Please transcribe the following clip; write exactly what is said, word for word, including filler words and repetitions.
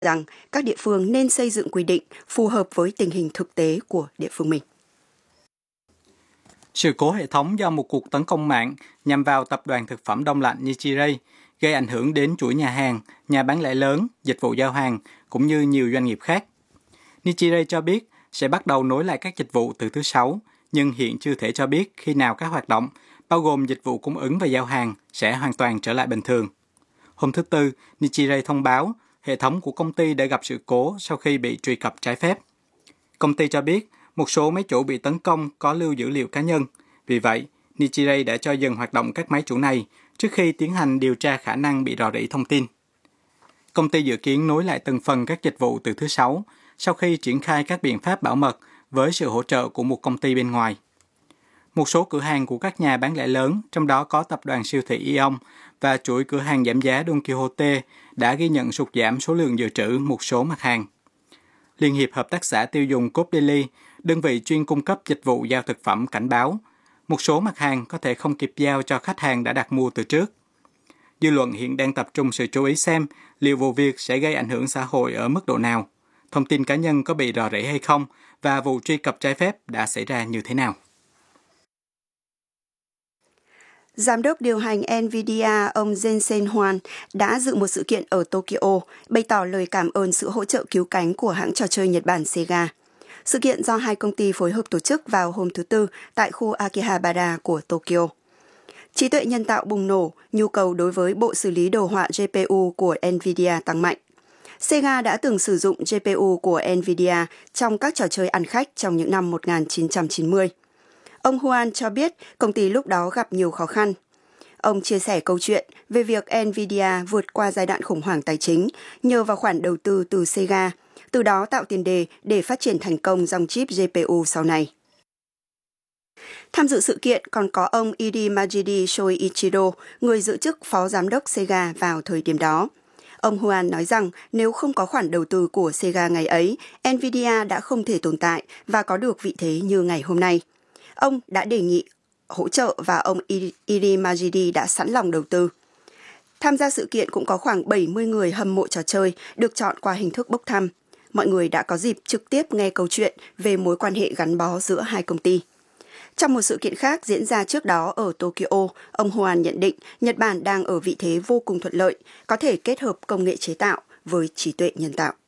rằng các địa phương nên xây dựng quy định phù hợp với tình hình thực tế của địa phương mình. Sự cố hệ thống do một cuộc tấn công mạng nhằm vào tập đoàn thực phẩm đông lạnh Nichiren gây ảnh hưởng đến chuỗi nhà hàng, nhà bán lẻ lớn, dịch vụ giao hàng cũng như nhiều doanh nghiệp khác. Nichiren cho biết sẽ bắt đầu nối lại các dịch vụ từ thứ Sáu, nhưng hiện chưa thể cho biết khi nào các hoạt động, bao gồm dịch vụ cung ứng và giao hàng, sẽ hoàn toàn trở lại bình thường. Hôm thứ Tư, Nichiren thông báo hệ thống của công ty đã gặp sự cố sau khi bị truy cập trái phép. Công ty cho biết một số máy chủ bị tấn công có lưu dữ liệu cá nhân. Vì vậy, Nichiren đã cho dừng hoạt động các máy chủ này trước khi tiến hành điều tra khả năng bị rò rỉ thông tin. Công ty dự kiến nối lại từng phần các dịch vụ từ thứ Sáu sau khi triển khai các biện pháp bảo mật với sự hỗ trợ của một công ty bên ngoài. Một số cửa hàng của các nhà bán lẻ lớn, trong đó có tập đoàn siêu thị Aeon và chuỗi cửa hàng giảm giá Don Quixote, đã ghi nhận sụt giảm số lượng dự trữ một số mặt hàng. Liên hiệp Hợp tác xã tiêu dùng Coop Daily, đơn vị chuyên cung cấp dịch vụ giao thực phẩm, cảnh báo một số mặt hàng có thể không kịp giao cho khách hàng đã đặt mua từ trước. Dư luận hiện đang tập trung sự chú ý xem liệu vụ việc sẽ gây ảnh hưởng xã hội ở mức độ nào, thông tin cá nhân có bị rò rỉ hay không và vụ truy cập trái phép đã xảy ra như thế nào. Giám đốc điều hành Nvidia ông Jensen Huang đã dự một sự kiện ở Tokyo, bày tỏ lời cảm ơn sự hỗ trợ cứu cánh của hãng trò chơi Nhật Bản Sega. Sự kiện do hai công ty phối hợp tổ chức vào hôm thứ Tư tại khu Akihabara của Tokyo. Trí tuệ nhân tạo bùng nổ, nhu cầu đối với bộ xử lý đồ họa giê pê u của Nvidia tăng mạnh. Sega đã từng sử dụng giê pê u của Nvidia trong các trò chơi ăn khách trong những năm một nghìn chín trăm chín mươi. Ông Huang cho biết công ty lúc đó gặp nhiều khó khăn. Ông chia sẻ câu chuyện về việc Nvidia vượt qua giai đoạn khủng hoảng tài chính nhờ vào khoản đầu tư từ Sega, từ đó tạo tiền đề để phát triển thành công dòng chip giê pê u sau này. Tham dự sự kiện còn có ông Hide Majidi Shoichiro, người giữ chức phó giám đốc Sega vào thời điểm đó. Ông Huang nói rằng nếu không có khoản đầu tư của Sega ngày ấy, Nvidia đã không thể tồn tại và có được vị thế như ngày hôm nay. Ông đã đề nghị hỗ trợ và ông Hide Majidi đã sẵn lòng đầu tư. Tham gia sự kiện cũng có khoảng bảy mươi người hâm mộ trò chơi được chọn qua hình thức bốc thăm. Mọi người đã có dịp trực tiếp nghe câu chuyện về mối quan hệ gắn bó giữa hai công ty. Trong một sự kiện khác diễn ra trước đó ở Tokyo, ông Huang nhận định Nhật Bản đang ở vị thế vô cùng thuận lợi, có thể kết hợp công nghệ chế tạo với trí tuệ nhân tạo.